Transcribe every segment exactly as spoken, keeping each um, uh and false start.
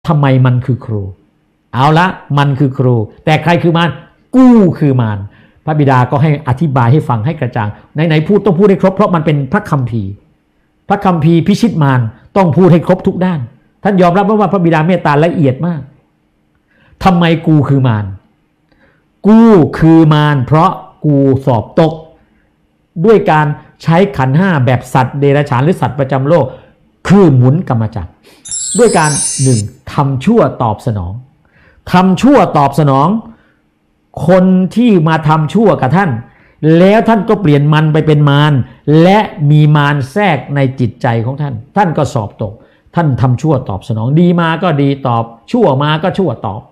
ทำไมมันคือครูเอาละมันคือครูแต่ใครคือมารกูคือมารพระบิดาก็ให้อธิบายให้ฟังให้กระจ่างไหนๆพูดต้องพูดให้ครบเพราะมันเป็นพระคัมภีร์พระคัมภีร์พิชิตมารต้องพูดให้ครบทุกด้านท่านยอมรับว่าพระบิดาเมตตาละเอียดมากทำไมกูคือมารกูคือมารเพราะกูสอบตกด้วยการใช้ขันธ์ห้าแบบสัตว์เดรัจฉานหรือสัตว์ประจำโลกคือหมุนกรรมจักรด้วยการหนึ่งทำชั่วตอบสนองทำชั่วตอบสนองคนที่มาทำชั่วกับท่านแล้วท่านก็เปลี่ยนมันไปเป็นมารและมีมารแทรกในจิตใจของท่านท่านก็สอบตกท่านทำชั่วตอบสนองดีมาก็ดีตอบชั่วมาก็ชั่วตอบ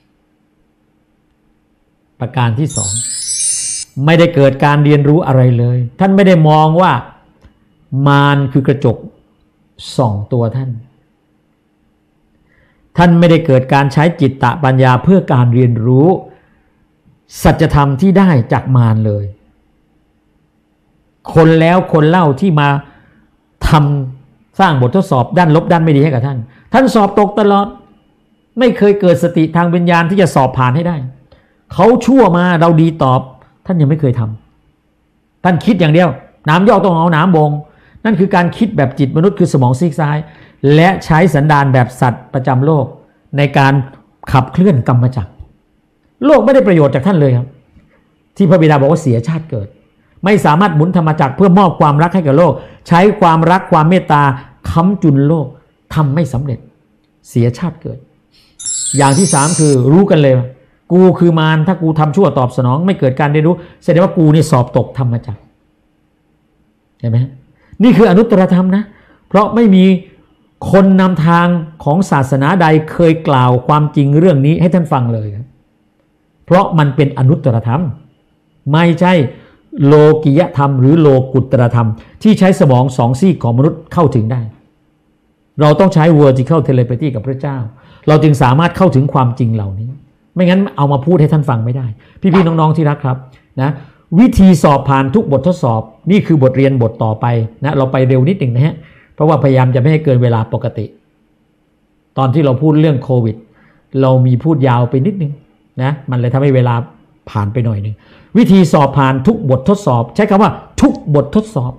ประการที่สองไม่ได้เกิดการเรียนรู้อะไรเลยท่านไม่ได้มองว่ามารคือกระจกส่องตัวท่านท่านไม่ได้เกิดการใช้จิตตปัญญาเพื่อการเรียนรู้สัจธรรมที่ได้จากมารเลยคนแล้วคนเล่าที่มาทำสร้างบททดสอบด้านลบด้านไม่ดีให้กับท่านท่านสอบตกตลอดไม่เคยเกิดสติทางวิญญาณที่จะสอบผ่านให้ได้เขาชั่วมาเราดีตอบท่านยังไม่เคยทำท่านคิดอย่างเดียวน้ำยอกต้องเอาน้ำบงนั่นคือการคิดแบบจิตมนุษย์คือสมองซีกซ้ายและใช้สันดานแบบสัตว์ประจำโลกในการขับเคลื่อนกรรมจักรโลกไม่ได้ประโยชน์จากท่านเลยครับที่พระบิดาบอกว่าเสียชาติเกิดไม่สามารถหมุนธรรมจักรเพื่อมอบความรักให้กับโลกใช้ความรักความเมตตาค้ำจุนโลกทำไม่สำเร็จเสียชาติเกิดอย่างที่สามคือรู้กันเลยกูคือมารถ้ากูทำชั่วตอบสนองไม่เกิดการได้รู้แสดงว่ากูนี่สอบตกธรรมจักรเห็นไหมนี่คืออนุตตรธรรมนะเพราะไม่มีคนนำทางของศาสนาใดเคยกล่าวความจริงเรื่องนี้ให้ท่านฟังเลยครับเพราะมันเป็นอนุตตรธรรมไม่ใช่โลกิยธรรมหรือโลกุตตรธรรมที่ใช้สมองสองซีกของมนุษย์เข้าถึงได้เราต้องใช้ vertical telepathy กับพระเจ้าเราจึงสามารถเข้าถึงความจริงเหล่านี้ไม่งั้นเอามาพูดให้ท่านฟังไม่ได้พี่ๆน้องๆที่รักครับนะวิธีสอบผ่านทุกบททดสอบนี่คือบทเรียนบทต่อไปนะเราไปเร็วนิดหนึ่งนะฮะเพราะว่าพยายามจะไม่ให้เกินเวลาปกติตอนที่เราพูดเรื่องโควิดเรามีพูดยาวไปนิดนึงนะมันเลยทำให้เวลาผ่านไปหน่อยนึงวิธีสอบผ่านทุกบททดสอบใช้คำว่าทุกบททดสอบ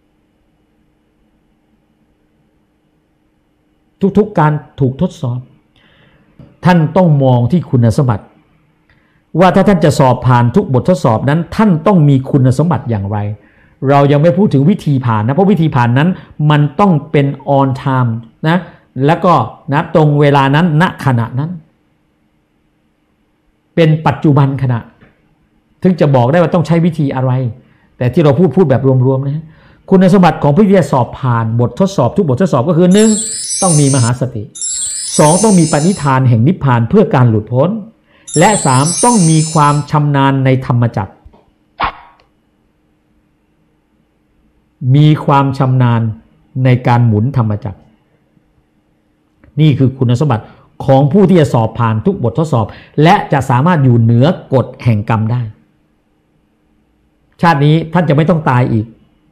ทุกๆการถูกทดสอบท่านต้องมองที่คุณสมบัติว่าถ้าท่านจะสอบผ่านทุกบททดสอบนั้นท่านต้องมีคุณสมบัติอย่างไรเรายังไม่พูดถึงวิธีผ่านนะเพราะวิธีผ่านนั้นมันต้องเป็น on time นะแล้วก็นะตรงเวลานั้นณขณะนั้นเป็นปัจจุบันขณะถึงจะบอกได้ว่าต้องใช้วิธีอะไรแต่ที่เราพูดพูดแบบรวมๆนะคุณสมบัติของผู้ที่จะสอบผ่านบททดสอบทุกบททดสอบก็คือหนึ่งต้องมีมหาสติสองต้องมีปณิธานแห่งนิพพานเพื่อการหลุดพ้นและสามต้องมีความชำนาญในธรรมจักรมีความชำนาญในการหมุนธรรมจักรนี่คือคุณสมบัติของผู้ที่จะสอบผ่านทุกบททดสอบและจะสามารถอยู่เหนือกฎแห่งกรรมได้ชาตินี้ท่านจะไม่ต้องตายอีก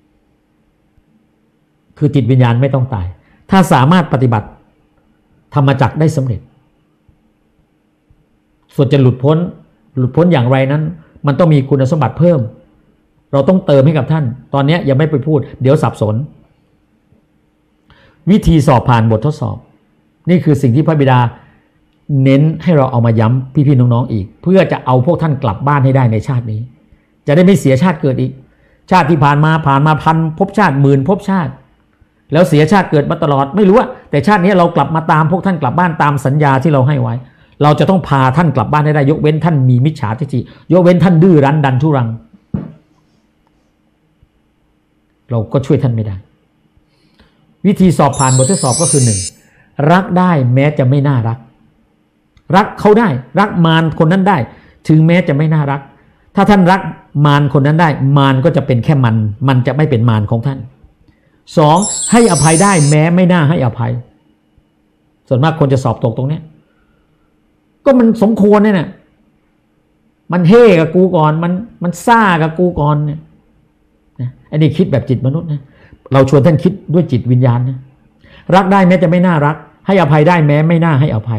คือจิตวิญญาณไม่ต้องตายถ้าสามารถปฏิบัติธรรมจักรได้สำเร็จส่วนจะหลุดพ้นหลุดพ้นอย่างไรนั้นมันต้องมีคุณสมบัติเพิ่มเราต้องเติมให้กับท่านตอนนี้ยังไม่ไปพูดเดี๋ยวสับสนวิธีสอบผ่านบททดสอบนี่คือสิ่งที่พระบิดาเน้นให้เราเอามาย้ำพี่ๆน้องๆอีกเพื่อจะเอาพวกท่านกลับบ้านให้ได้ในชาตินี้จะได้ไม่เสียชาติเกิดอีกชาติที่ผ่านมาผ่านมาพันภพชาติหมื่นภพชาติแล้วเสียชาติเกิดมาตลอดไม่รู้ว่าแต่ชาตินี้เรากลับมาตามพวกท่านกลับบ้านตามสัญญาที่เราให้ไว้เราจะต้องพาท่านกลับบ้านให้ได้ยกเว้นท่านมีมิจฉาทิฏฐิยกเว้นท่านดื้อรั้นดันทุรังเราก็ช่วยท่านไม่ได้วิธีสอบผ่านบททดสอบก็คือหนึ่งรักได้แม้จะไม่น่ารักรักเขาได้รักมารคนนั้นได้ถึงแม้จะไม่น่ารักถ้าท่านรักมารคนนั้นได้มารก็จะเป็นแค่มันมันจะไม่เป็นมารของท่านสองให้อภัยได้แม้ไม่น่าให้อภัยส่วนมากคนจะสอบตกตรงนี้ก็มันสมควรเนี่ยนะมันเฮ่กับกูก่อนมันมันซ่ากับกูก่อนเนี่ยนะอันนี้คิดแบบจิตมนุษย์นะเราชวนท่านคิดด้วยจิตวิญญาณนะรักได้แม้จะไม่น่ารักให้อภัยได้แม้ไม่น่าให้อภัย